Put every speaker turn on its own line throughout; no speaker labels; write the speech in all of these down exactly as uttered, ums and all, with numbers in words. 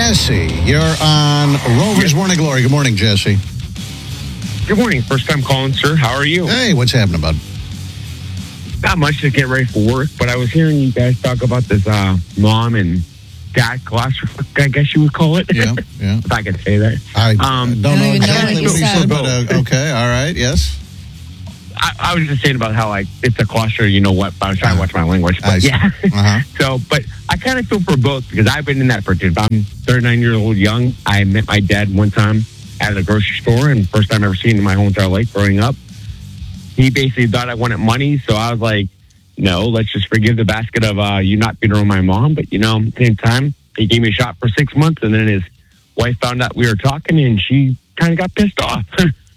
Jesse, you're on Rover's Morning Glory. Good morning, Jesse.
Good morning. First time calling, sir. How are you?
Hey, what's happening, bud?
Not much to get ready for work, but I was hearing you guys talk about this uh, mom and dad claustrophobic, I guess you would call it.
Yeah, yeah.
If I could say that.
I
Um,
don't
I don't
know
even know
exactly
what
what
you
you said,
said.
but uh, okay, all right, yes.
I, I was just saying about how, like, it's a cluster, you know what, but I was trying to watch my language.
I
But
see.
yeah.
Uh-huh.
So, but I kind of feel for both because I've been in that for I'm thirty-nine years old young. I met my dad one time at a grocery store, and first time I ever seen him in my whole entire life growing up. He basically thought I wanted money, so I was like, no, let's just forgive the basket of uh, you not being around my mom. But, you know, at the same time, he gave me a shot for six months, and then his wife found out we were talking, and she kind of got pissed off.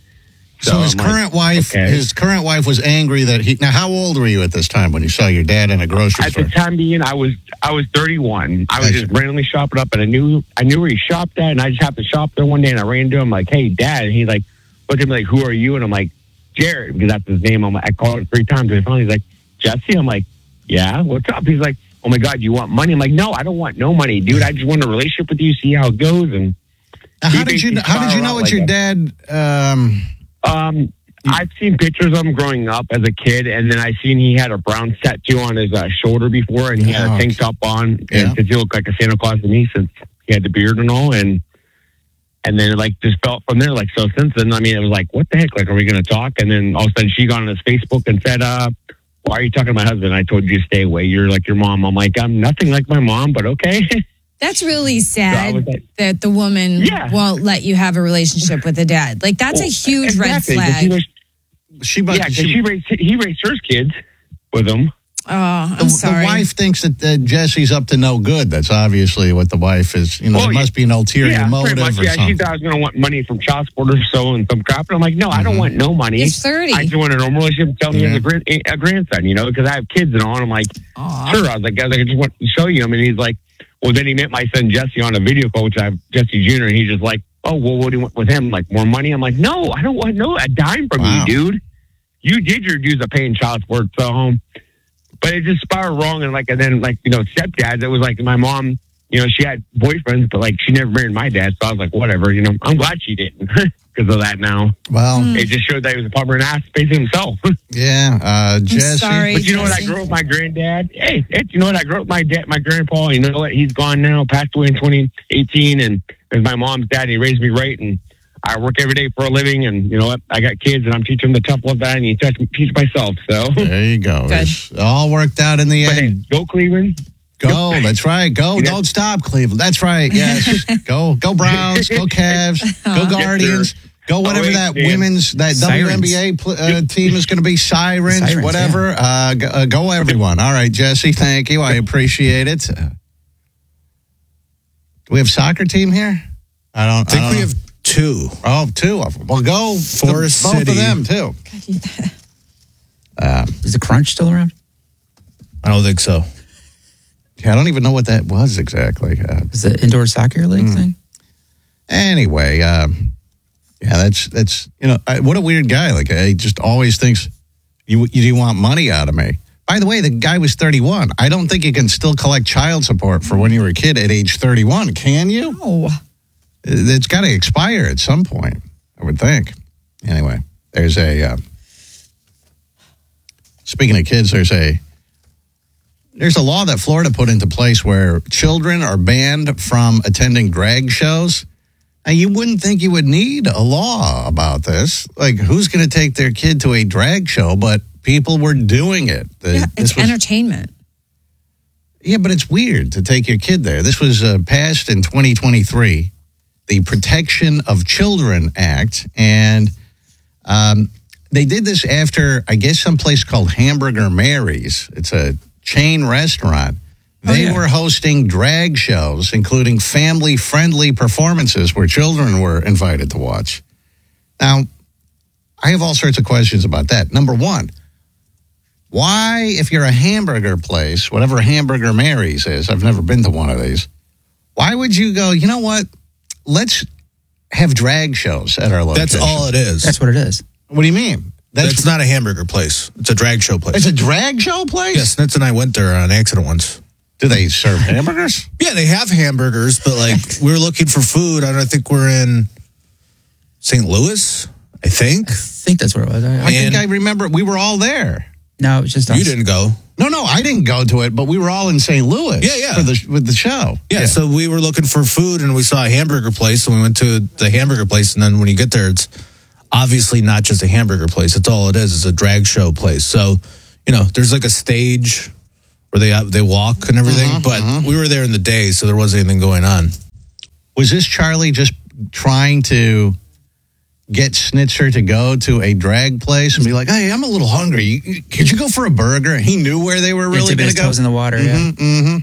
So,
So
his
I'm like,
current wife,
okay.
his current wife was angry that he. Now, how old were you at this time when you saw your dad in a grocery
At
store?
the time being, I was I was thirty-one. I was
I
just
see.
randomly shopping up, and I knew I knew where he shopped at, and I just happened to shop there one day, and I ran into him like, "Hey, Dad," and he like looked at me like, "Who are you?" And I'm like, "Jared," because that's his name. I'm like, I called it three times, and finally he's like, "Jesse." I'm like, "Yeah, what's up?" He's like, "Oh my God, you want money?" I'm like, "No, I don't want no money, dude. I just want a relationship with you, see how it goes." And
Now,
he
how did you?
basically
How did you
spiraled
know
out
it's
like
your
that.
dad? Um,
Um, I've seen pictures of him growing up as a kid, and then I seen he had a brown tattoo on his uh, shoulder before, and he had
Oh,
a tank top on,
yeah.
and because he looked like a Santa Claus to me since he had the beard and all, and and then it, like just felt from there. Like so, since then, I mean, it was like, what the heck? Like, are we going to talk? And then all of a sudden, she got on his Facebook and said, "Uh, why are you talking to my husband?" I told you to stay away. You're like your mom. I'm like, I'm nothing like my mom, but okay.
That's really
So I
sad
was like-
that the woman
Yeah.
won't let you have a relationship with the dad. Like, that's a
Well,
huge red
exactly, 'cause He
flag.
was,
she, must,
yeah, because
she,
he raised he raised her kids with him.
Oh, I'm
the, the
sorry.
wife thinks that uh, Jesse's up to no good. That's obviously what the wife is. You know,
Well,
there must be an ulterior
Yeah,
motive
pretty much.
or
Yeah, she
something.
thought I was going to want money from child support or so and some crap. And I'm like, no, I don't want no money.
It's thirty.
I just want a normal relationship. Tell me
Yeah.
he has a, grand, a grandson, you know, because I have kids and all. And I'm like,
Aw.
sure. I was like, guys, I just want to show you him. And he's like, well, then he met my son Jesse on a video call, which I have Jesse Junior And he's just like, oh, well, what do you want with him? Like more money? I'm like, no, I don't want no a dime from
Wow.
you, dude. You did your dues of paying child support. So, um, but it just spiraled wrong. And like, and then like, you know, stepdads, it was like my mom, you know, she had boyfriends, but like she never married my dad. So I was like, whatever, you know, I'm glad she didn't because of that now.
Well,
Hmm.
It just showed that he was a pumper and ass facing himself.
yeah, uh, Jesse.
sorry.
But you know what? I
Jesse.
grew up with my granddad. Hey, hey, you know what? I grew up with my dad, my grandpa. You know what? He's gone now, passed away in twenty eighteen, and is my mom's dad. And he raised me right, and I work every day for a living. And you know what? I got kids, and I'm teaching them the tough love that, and you teach teach myself. So,
There you go.
Good.
It's all worked out in the
but hey,
end.
go Cleveland.
Go. That's right. Go.
Yeah.
Don't stop, Cleveland. That's right. Yes. go. Go Browns. Go Cavs. Go Guardians. Go whatever
Always
that
stand.
women's, that
Sirens.
W N B A pl- uh, team is going to be. Sirens,
Sirens,
whatever. Uh, go, uh, go everyone. All right, Jesse. Thank you. I appreciate it. Uh, do we have soccer team here? I don't.
I think
don't
we
know.
have two.
Oh, two of them. Well, go
Forest
to both
City.
of them too.
Is the Crunch still around? I don't think so.
Yeah, I don't even know what that was exactly. Uh,
Is the indoor soccer league thing?
Anyway, um, yeah, that's that's you know I, what a weird guy. Like he just always thinks you you do want money out of me. By the way, the guy was thirty-one. I don't think you can still collect child support for when you were a kid at age thirty-one. Can you?
Oh,
It's got to expire at some point, I would think. Anyway, there's a. Uh, speaking of kids, there's a. There's a law that Florida put into place where children are banned from attending drag shows. Now, you wouldn't think you would need a law about this. Like, who's going to take their kid to a drag show? But people were doing it. The-
yeah,
this
it's
was-
entertainment.
yeah, but it's weird to take your kid there. This was uh, passed in twenty twenty-three, the Protection of Children Act. And um, they did this after, I guess, some place called Hamburger Mary's. It's a chain restaurant. They
yeah.
were hosting drag shows, including family-friendly performances where children were invited to watch. Now, I have all sorts of questions about that. Number one, why, if you're a hamburger place, whatever Hamburger Mary's is, I've never been to one of these, why would you go, you know what, let's have drag shows at our location?
That's all it is.
That's what it is.
What do you mean?
That's, not a hamburger place. It's a drag show place.
It's a drag show place?
Yes, Nitz and I went there on accident once.
Do they serve hamburgers?
Yeah, they have hamburgers, but like we were looking for food. I don't think we're in Saint Louis, I think.
I think that's where it was. I,
I think
And-
I remember we were all there.
no, it was just us.
You didn't go.
No, no, I didn't go to it, but we were all in Saint Louis.
Yeah, yeah.
For the, with the show.
Yeah, so we were looking for food and we saw a hamburger place and we went to the hamburger place. And then when you get there, it's obviously not just a hamburger place. It's all it is. It's a drag show place. So, you know, there's like a stage where they they walk and everything.
Uh-huh,
but
uh-huh.
we were there in the day, so there wasn't anything going on.
Was this Charlie just trying to get Snitzer to go to a drag place and be like, hey, I'm a little hungry. Could you go for a burger? He knew where they were
Yeah,
really
dipping
going
his
to go.
toes in the water.
Mhm, mhm.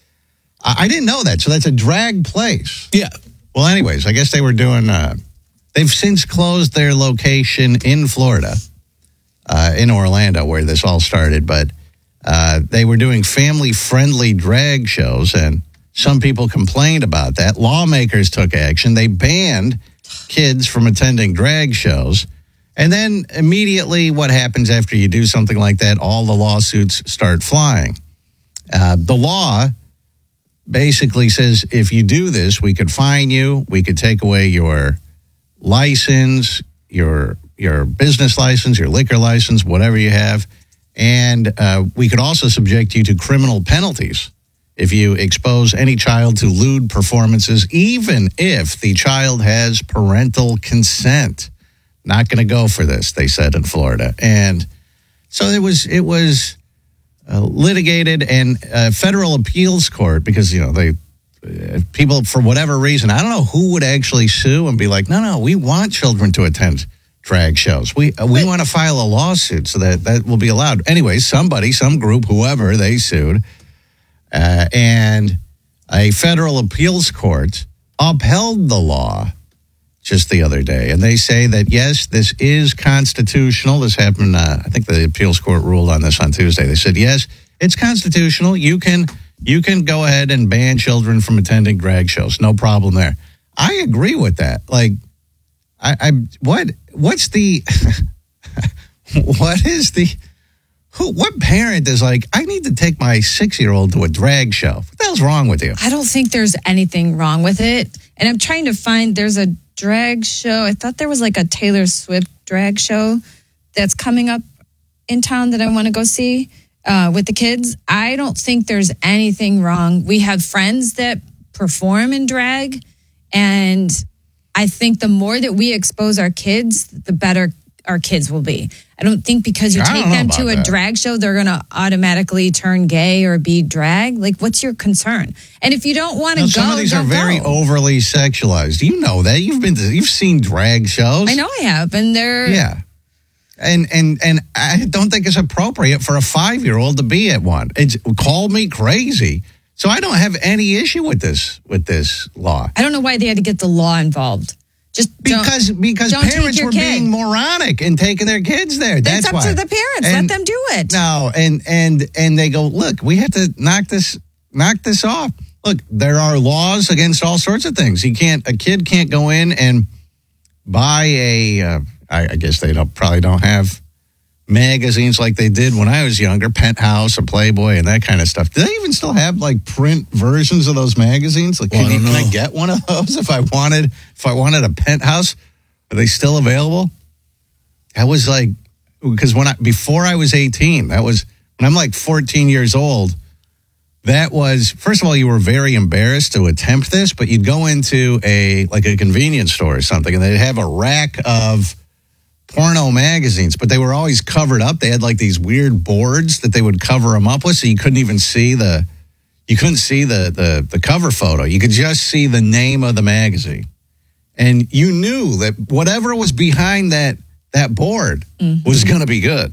I, I didn't know that. So that's a drag place.
Yeah.
Well, anyways, I guess they were doing, uh, they've since closed their location in Florida, uh, in Orlando, where this all started. But uh, they were doing family-friendly drag shows, and some people complained about that. Lawmakers took action. They banned kids from attending drag shows. And then immediately what happens after you do something like that, all the lawsuits start flying. Uh, the law basically says if you do this, we could fine you, we could take away your license, your your business license, your liquor license, whatever you have, and uh, we could also subject you to criminal penalties if you expose any child to lewd performances, even if the child has parental consent. Not going to go for this, they said in Florida. And so it was it was uh, litigated, and uh, federal appeals court, because, you know, they uh, people, for whatever reason, I don't know who would actually sue and be like, no, no, we want children to attend drag shows. We uh, we want to file a lawsuit so that that will be allowed. Anyway, somebody, some group, whoever, they sued. Uh, and a federal appeals court upheld the law just the other day. And they say that, yes, this is constitutional. This happened, uh, I think the appeals court ruled on this on Tuesday. They said, yes, it's constitutional. You can you can go ahead and ban children from attending drag shows. No problem there. I agree with that. Like, I, I what what's the what is the who what parent is like, I need to take my six-year-old to a drag show? What the hell's wrong with you?
I don't think there's anything wrong with it. And I'm trying to find, there's a drag show. I thought there was like a Taylor Swift drag show that's coming up in town that I want to go see uh, with the kids. I don't think there's anything wrong. We have friends that perform in drag, and I think the more that we expose our kids, the better our kids will be. I don't think because you
I
take
don't know
them
about
to a
that.
drag show, they're going to automatically turn gay or be drag. Like, what's your concern? And if you don't want to
Now,
go,
some of these are
don't
very
go.
overly sexualized. You know that. You've been to, you've seen drag shows.
I know I have, and they're
Yeah. And and and I don't think it's appropriate for a five-year-old to be at one. It's called me crazy. So I don't have any issue with this with this law.
I don't know why they had to get the law involved. Just don't-
Because because
don't take
parents
your
were
kid.
being moronic and taking their kids there. That's
It's up
why.
to the parents.
And-
Let them do it.
No, and and and they go, look, we have to knock this knock this off. Look, there are laws against all sorts of things. You can't a kid can't go in and buy a. Uh, I, I guess they don't probably don't have magazines like they did when I was younger, Penthouse or Playboy and that kind of stuff. Do they even still have like print versions of those magazines? Like,
Well,
can,
I
you,
don't
can I
know.
get one of those if I wanted? If I wanted a Penthouse, are they still available? That was like because when I before I was eighteen, that was when I'm like fourteen years old. That was, first of all, you were very embarrassed to attempt this, but you'd go into a like a convenience store or something, and they'd have a rack of porno magazines, but they were always covered up. They had like these weird boards that they would cover them up with, so you couldn't even see the you couldn't see the the the cover photo. You could just see the name of the magazine, and you knew that whatever was behind that that board
Mm-hmm.
was going to be good.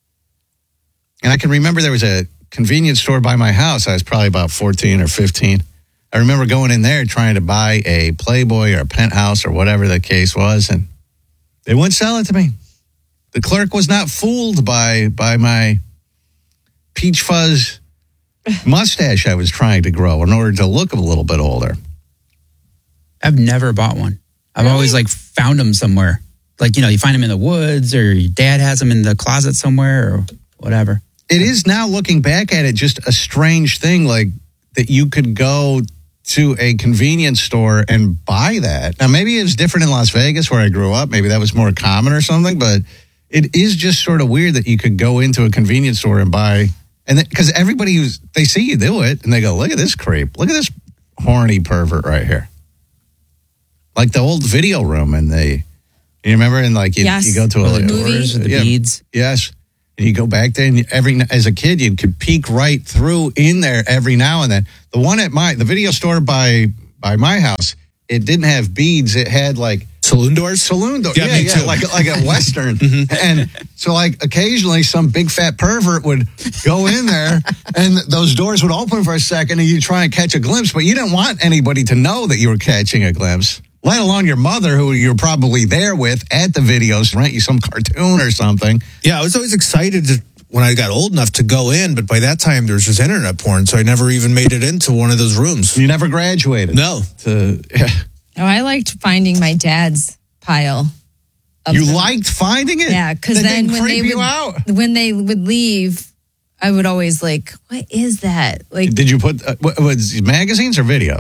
And I can remember there was a convenience store by my house. I was probably about fourteen or fifteen. I remember going in there trying to buy a Playboy or a Penthouse or whatever the case was, and they wouldn't sell it to me. The clerk was not fooled by by my peach fuzz mustache I was trying to grow in order to look a little bit older.
I've never bought one. I've always like found them somewhere. Like, you know, you find them in the woods, or your dad has them in the closet somewhere, or whatever.
It is now, looking back at it, just a strange thing. Like, that you could go to a convenience store and buy that. Now, maybe it was different in Las Vegas where I grew up. Maybe that was more common or something, but it is just sort of weird that you could go into a convenience store and buy, and because everybody who's, they see you do it and they go, look at this creep. Look at this horny pervert right here. Like the old video room and they, you remember? And like you,
Yes.
you go to a
the
movie?
doors with the
yeah,
beads.
Yes. And you go back there, and every as a kid, you could peek right through in there every now and then. The one at my the video store by by my house, it didn't have beads. It had like
Saloon doors?
saloon doors.
Yeah,
Yeah,
me
yeah,
too.
like like a western. And so, like occasionally, some big fat pervert would go in there, and those doors would open for a second, and you try and catch a glimpse, but you didn't want anybody to know that you were catching a glimpse. Let alone your mother, who you're probably there with at the videos, rent you some cartoon or something.
Yeah, I was always excited to, when I got old enough to go in, but by that time there was just internet porn, so I never even made it into one of those rooms.
You never graduated.
No.
To, yeah.
Oh, I liked finding my dad's pile. of
You
them.
liked finding it?
Yeah, because
That
then
didn't
when they
creep you
would
out?
when they would leave, I would always like, what is that? Like,
Did you put uh, what, was it magazines or videos?